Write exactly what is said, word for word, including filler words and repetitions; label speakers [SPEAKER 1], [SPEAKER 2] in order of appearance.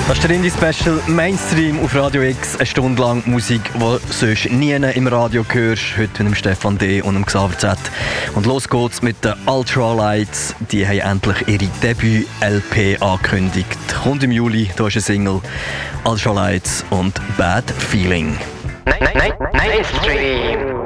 [SPEAKER 1] Das ist der Indie-Special Mainstream auf Radio X. Eine Stunde lang Musik, die du sonst nie im Radio hörst. Heute mit dem Stefan D. und dem Xaver Z. Und los geht's mit den Ultralights. Die haben endlich ihre Debüt-L P angekündigt. Kommt im Juli, da ist eine Single. Ultralights und Bad Feeling.
[SPEAKER 2] Mainstream.